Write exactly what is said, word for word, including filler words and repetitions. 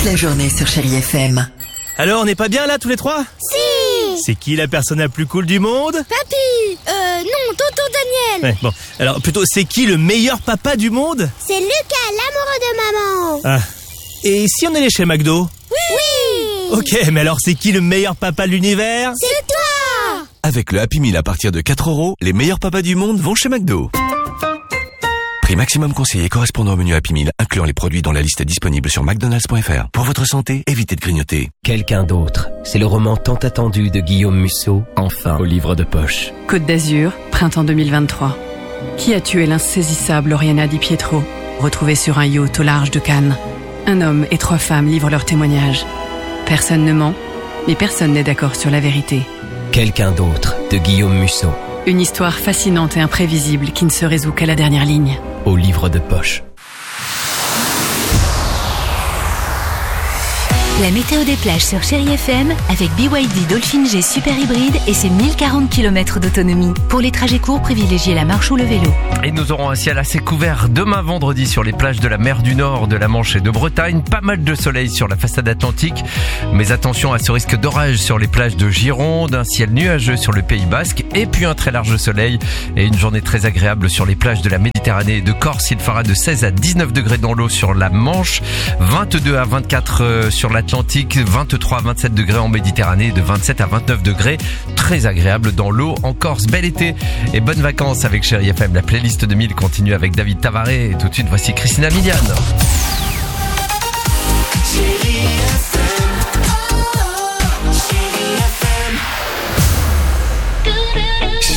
la journée sur Chérie F M. Alors, on n'est pas bien là tous les trois ? Si. C'est qui la personne la plus cool du monde ? Papy. Euh, non, tonton Daniel. Ouais, bon, alors plutôt, c'est qui le meilleur papa du monde ? C'est Lucas, l'amoureux de maman. Ah. Et si on allait chez McDo ? Oui. Ok, mais alors c'est qui le meilleur papa de l'univers ? C'est toi. Avec le Happy Meal à partir de quatre euros, les meilleurs papas du monde vont chez McDo. Prix maximum conseillé correspondant au menu Happy Meal, incluant les produits dans la liste disponible sur mcdonalds point f r. Pour votre santé, évitez de grignoter. Quelqu'un d'autre. C'est le roman tant attendu de Guillaume Musso, enfin au livre de poche. Côte d'Azur, printemps deux mille vingt-trois. Qui a tué l'insaisissable Oriana Di Pietro, retrouvée sur un yacht au large de Cannes ? Un homme et trois femmes livrent leurs témoignages. Personne ne ment, mais personne n'est d'accord sur la vérité. Quelqu'un d'autre de Guillaume Musso. Une histoire fascinante et imprévisible qui ne se résout qu'à la dernière ligne. Au livre de poche. La météo des plages sur Chérie F M avec B Y D Dolphin G Super Hybride et ses mille quarante kilomètres d'autonomie. Pour les trajets courts, privilégiez la marche ou le vélo. Et nous aurons un ciel assez couvert demain vendredi sur les plages de la mer du Nord, de la Manche et de Bretagne. Pas mal de soleil sur la façade atlantique. Mais attention à ce risque d'orage sur les plages de Gironde, un ciel nuageux sur le Pays Basque et puis un très large soleil et une journée très agréable sur les plages de la Méditerranée et de Corse. Il fera de seize à dix-neuf degrés dans l'eau sur la Manche, vingt-deux à vingt-quatre sur la Atlantique, vingt-trois à vingt-sept degrés en Méditerranée, de vingt-sept à vingt-neuf degrés. Très agréable dans l'eau en Corse. Bel été et bonnes vacances avec Chérie F M. La playlist deux mille continue avec David Tavaré. Et tout de suite, voici Christina Milian. Chérie.